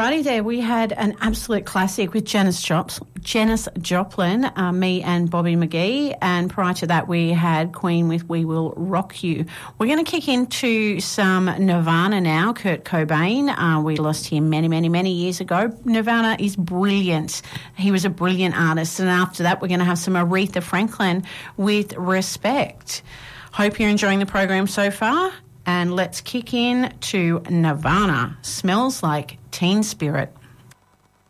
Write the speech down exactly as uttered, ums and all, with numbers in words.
Alrighty there, we had an absolute classic with Janis Joplin, Janis Joplin, uh, me and Bobby McGee, and prior to that we had Queen with We Will Rock You. We're going to kick into some Nirvana now. Kurt Cobain, uh, we lost him many, many, many years ago. Nirvana is brilliant. He was a brilliant artist, and after that we're going to have some Aretha Franklin with Respect. Hope you're enjoying the program so far. And let's kick in to Nirvana. Smells Like Teen Spirit.